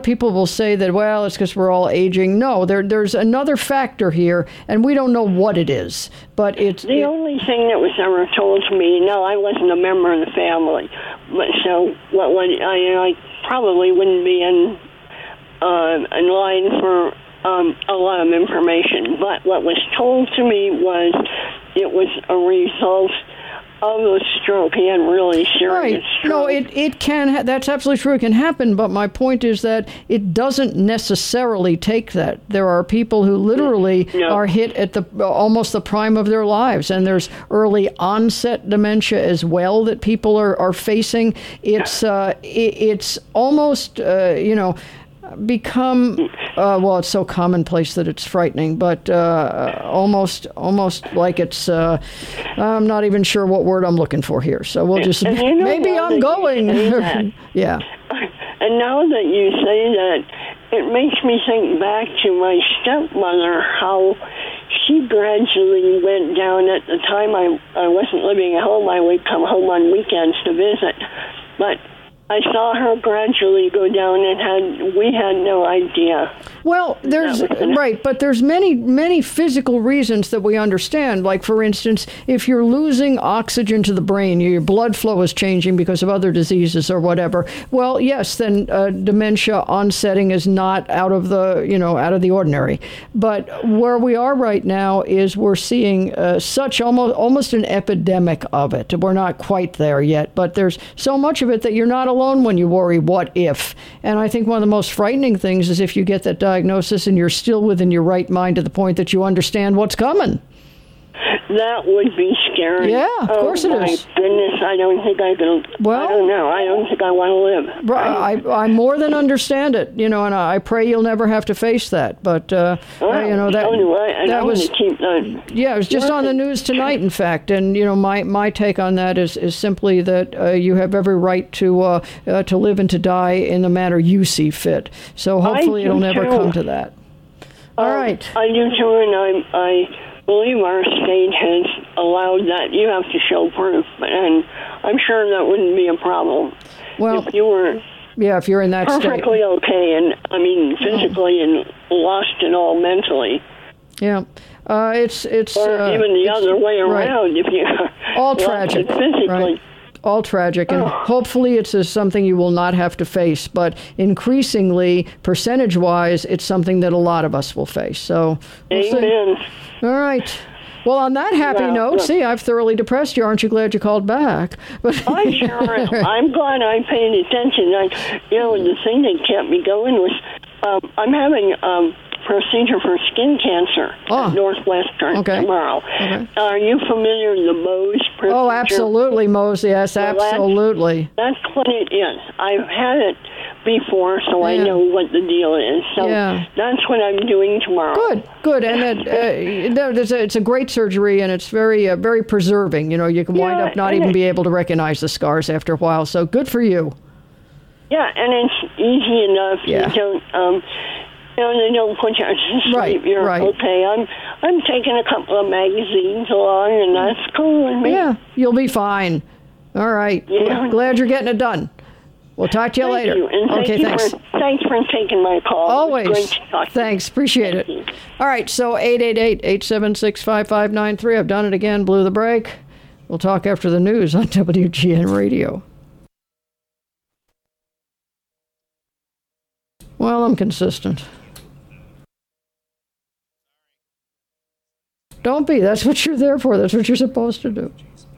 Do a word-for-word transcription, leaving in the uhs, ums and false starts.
people will say that, well, it's because we're all aging. No, there, there's another factor here, and we don't know what it is. But it's the it, only thing that was ever told to me. No, I wasn't a member of the family, but so what? What I, I probably wouldn't be in uh, in line for um, a lot of information. But what was told to me was it was a result of a stroke. He had really serious right. stroke. No, it, it can, ha- that's absolutely true. It can happen, but my point is that it doesn't necessarily take that. There are people who literally no. are hit at the almost the prime of their lives, and there's early onset dementia as well that people are, are facing. It's, uh, it, it's almost, uh, you know, become uh, well, it's so commonplace that it's frightening, but uh, almost almost like it's uh, I'm not even sure what word I'm looking for here, so we'll just and you know, maybe I'm going yeah and now that you say that, it makes me think back to my stepmother, how she gradually went down. At the time I, I wasn't living at home. I would come home on weekends to visit, but I saw her gradually go down, and had we had no idea. Well, there's right, but there's many, many physical reasons that we understand. Like, for instance, if you're losing oxygen to the brain, your blood flow is changing because of other diseases or whatever. Well, yes, then uh, dementia onsetting is not out of the, you know, out of the ordinary. But where we are right now is we're seeing uh, such almost almost an epidemic of it. We're not quite there yet, but there's so much of it that you're not alone when you worry, what if? And I think one of the most frightening things is if you get that diagnosis and you're still within your right mind to the point that you understand what's coming. That would be scary. Yeah, of oh, course it my is. Goodness, I don't think I can. Well, I don't know. I don't think I want to live. Right, I, I more than understand it, you know, and I pray you'll never have to face that. But uh, well, you know that anyway, that I was keep that. Yeah, it was just on the news tonight, in fact. And you know, my, my take on that is, is simply that uh, you have every right to uh, uh, to live and to die in the manner you see fit. So hopefully it'll never too. come to that. All um, right. I do too, and I I. believe our state has allowed that. You have to show proof, and I'm sure that wouldn't be a problem. Well, if you were yeah, if you're in that perfectly state. okay, and I mean physically and lost and all mentally. Yeah, uh, it's it's or uh, even the it's, other way right. around. If you all lost tragic, it physically. Right. All tragic, and oh. hopefully it's a, something you will not have to face, but increasingly, percentage-wise, it's something that a lot of us will face. So, we'll Amen. See. All right. Well, on that happy well, note, look, see, I've thoroughly depressed you. Aren't you glad you called back? But I sure am. I'm glad I paid attention. I, you know, the thing that kept me going was um, I'm having um, procedure for skin cancer oh. at Northwestern okay. tomorrow. Okay. Are you familiar with the Mohs procedure? Oh, absolutely, Mohs. Yes, well, absolutely. That's, that's what it is. I've had it before, so yeah. I know what the deal is. So yeah. that's what I'm doing tomorrow. Good, good. And it, uh, it's, a, it's a great surgery, and it's very, uh, very preserving. You know, you can wind yeah, up not even it, be able to recognize the scars after a while. So good for you. Yeah, and it's easy enough. Yeah. You don't, um, you know, they don't put you to sleep. Right, You're right. okay. I'm, I'm taking a couple of magazines along, and that's cool with me. Yeah, you'll be fine. All right. Yeah. Glad you're getting it done. We'll talk to you thank later. You. And thank okay, you thanks. For, thanks for taking my call. Always. Great to talk Thanks. Appreciate thank it. You. All right, so eight eight eight, eight seven six, five five nine three. I've done it again. Blew the break. We'll talk after the news on W G N Radio. Well, I'm consistent. Don't be. That's what you're there for. That's what you're supposed to do.